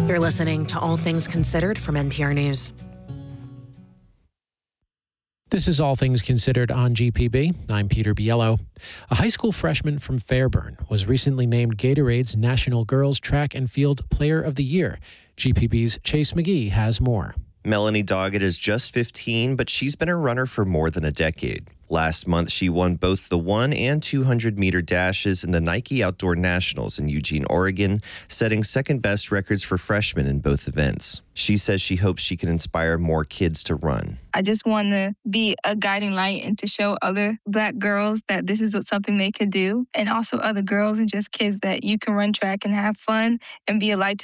You're listening to All Things Considered from NPR News. This is All Things Considered on GPB. I'm Peter Biello. A high school freshman from Fairburn was recently named Gatorade's National Girls Track and Field Player of the Year. GPB's Chase McGee has more. Melanie Doggett is just 15, but she's been a runner for more than a decade. Last month, she won both the 1 and 200-meter dashes in the Nike Outdoor Nationals in Eugene, Oregon, setting second-best records for freshmen in both events. She says she hopes she can inspire more kids to run. I just want to be a guiding light and to show other Black girls that this is something they could do, and also other girls and just kids that you can run track and have fun and be a light to